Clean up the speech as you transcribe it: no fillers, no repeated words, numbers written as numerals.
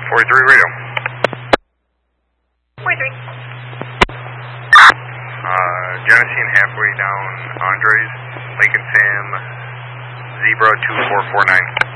43 radio. 43. Genesene halfway down Andres, Lake and Sam, Zebra 2449.